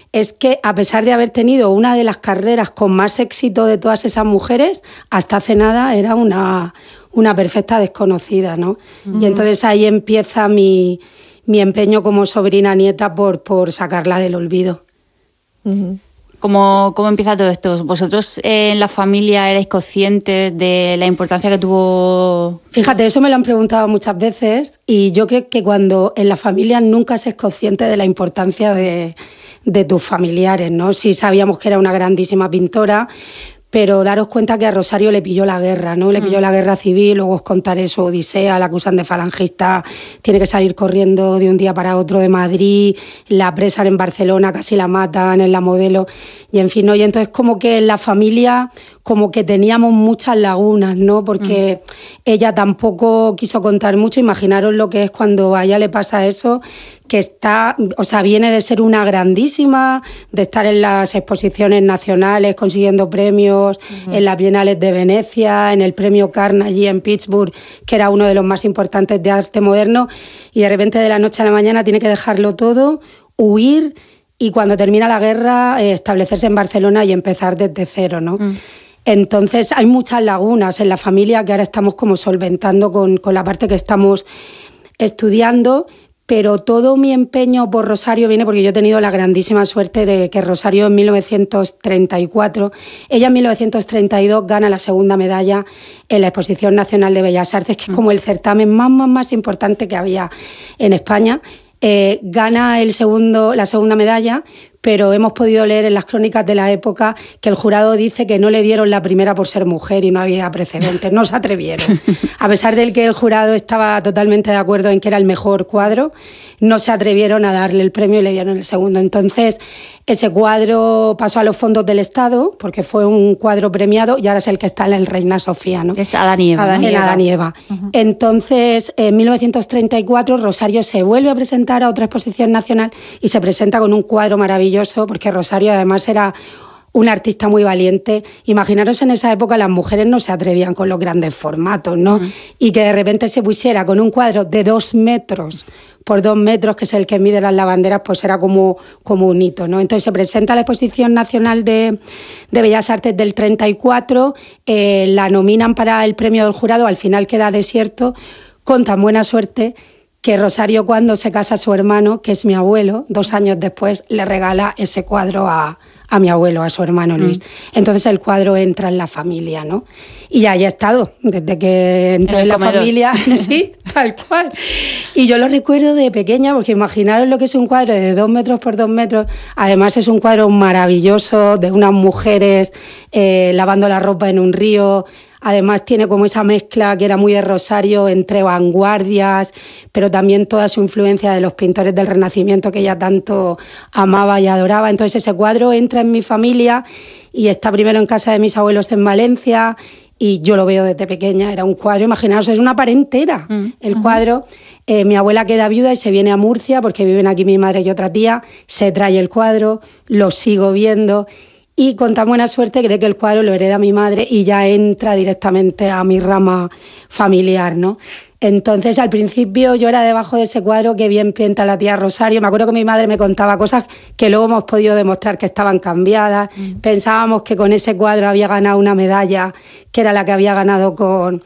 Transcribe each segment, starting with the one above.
es que a pesar de haber tenido una de las carreras con más éxito de todas esas mujeres, hasta hace nada era una perfecta desconocida, ¿no? Y entonces ahí empieza mi empeño como sobrina nieta por sacarla del olvido. ¿Cómo empieza todo esto? ¿Vosotros en la familia erais conscientes de la importancia que tuvo? Fíjate, eso me lo han preguntado muchas veces y yo creo que cuando en la familia nunca se es consciente de la importancia de tus familiares, ¿no? Sí sabíamos que era una grandísima pintora, pero daros cuenta que a Rosario le pilló la guerra, ¿no? Le pilló la guerra civil, luego os contaré su odisea, la acusan de falangista, tiene que salir corriendo de un día para otro de Madrid, la apresan en Barcelona, casi la matan en La Modelo, y en fin, ¿no? Y entonces como que en la familia como que teníamos muchas lagunas, ¿no? Porque ella tampoco quiso contar mucho, imaginaros lo que es cuando a ella le pasa eso, que viene de ser una grandísima, de estar en las exposiciones nacionales consiguiendo premios, en las Bienales de Venecia, en el premio Carnegie en Pittsburgh, que era uno de los más importantes de arte moderno, y de repente de la noche a la mañana tiene que dejarlo todo, huir, y cuando termina la guerra establecerse en Barcelona y empezar desde cero, ¿no? Entonces hay muchas lagunas en la familia que ahora estamos como solventando con la parte que estamos estudiando, pero todo mi empeño por Rosario viene porque yo he tenido la grandísima suerte de que Rosario en 1934, ella en 1932 gana la segunda medalla en la Exposición Nacional de Bellas Artes, que es como el certamen más importante que había en España. Gana la segunda medalla, pero hemos podido leer en las crónicas de la época que el jurado dice que no le dieron la primera por ser mujer y no había precedentes, no se atrevieron. A pesar de que el jurado estaba totalmente de acuerdo en que era el mejor cuadro, no se atrevieron a darle el premio y le dieron el segundo. Entonces, ese cuadro pasó a los fondos del Estado porque fue un cuadro premiado y ahora es el que está en el Reina Sofía, ¿no? Es Adán y Eva. Adán y Eva. Entonces, en 1934, Rosario se vuelve a presentar a otra exposición nacional y se presenta con un cuadro maravilloso, porque Rosario además era una artista muy valiente. Imaginaros en esa época las mujeres no se atrevían con los grandes formatos, ¿no? Y que de repente se pusiera con un cuadro de 2 metros por 2 metros, que es el que mide las lavanderas, pues era como un hito, ¿no? Entonces se presenta a la Exposición Nacional de Bellas Artes del 34, la nominan para el premio del jurado, al final queda desierto, con tan buena suerte que Rosario, cuando se casa a su hermano, que es mi abuelo, 2 años después le regala ese cuadro a mi abuelo, a su hermano Luis. Entonces el cuadro entra en la familia, ¿no? Y ahí ha estado, desde que entré en la familia, sí, tal cual. Y yo lo recuerdo de pequeña, porque imaginaros lo que es un cuadro de 2 metros por 2 metros. Además es un cuadro maravilloso de unas mujeres lavando la ropa en un río. Además tiene como esa mezcla que era muy de Rosario entre vanguardias, pero también toda su influencia de los pintores del Renacimiento que ella tanto amaba y adoraba. Entonces ese cuadro entra en mi familia y está primero en casa de mis abuelos en Valencia y yo lo veo desde pequeña. Era un cuadro, imaginaos, es una pared entera el cuadro. Mi abuela queda viuda y se viene a Murcia porque viven aquí mi madre y otra tía, se trae el cuadro, lo sigo viendo. Y con tan buena suerte de que el cuadro lo hereda mi madre y ya entra directamente a mi rama familiar, ¿no? Entonces, al principio yo era debajo de ese cuadro, que bien pinta la tía Rosario. Me acuerdo que mi madre me contaba cosas que luego hemos podido demostrar que estaban cambiadas. Pensábamos que con ese cuadro había ganado una medalla, que era la que había ganado con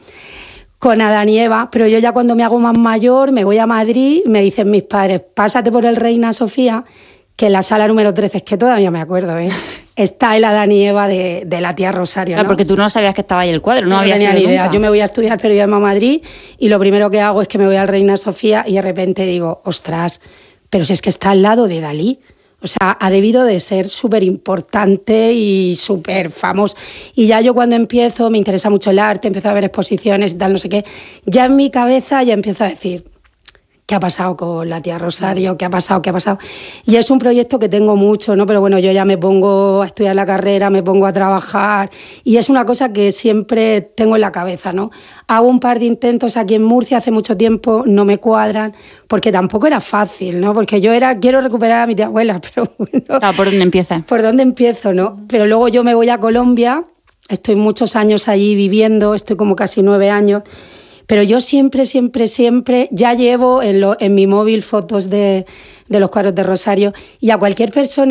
Adán y Eva, pero yo ya cuando me hago más mayor, me voy a Madrid, me dicen mis padres, pásate por el Reina Sofía, que en la sala número 13, es que todavía me acuerdo, está el Adán y Eva de la tía Rosario, Claro, ¿no? porque tú no sabías que estaba ahí el cuadro, no había tenía sido ni idea. nunca. Yo me voy a estudiar periodismo a Madrid y lo primero que hago es que me voy al Reina Sofía y de repente digo, ostras, pero si es que está al lado de Dalí. O sea, ha debido de ser súper importante y súper famoso. Y ya yo cuando empiezo, me interesa mucho el arte, empiezo a ver exposiciones y tal, no sé qué, ya en mi cabeza ya empiezo a decir, ¿qué ha pasado con la tía Rosario? ¿Qué ha pasado? ¿Qué ha pasado? Y es un proyecto que tengo mucho, ¿no? Pero bueno, yo ya me pongo a estudiar la carrera, me pongo a trabajar y es una cosa que siempre tengo en la cabeza, ¿no? Hago un par de intentos aquí en Murcia hace mucho tiempo, no me cuadran, porque tampoco era fácil, ¿no? Porque yo quiero recuperar a mi tía abuela, pero bueno... Claro, ¿por dónde empieza? ¿Por dónde empiezo, no? Pero luego yo me voy a Colombia, estoy muchos años allí viviendo, estoy como casi 9 años... Pero yo siempre, ya llevo en mi móvil fotos de los cuadros de Rosario y a cualquier persona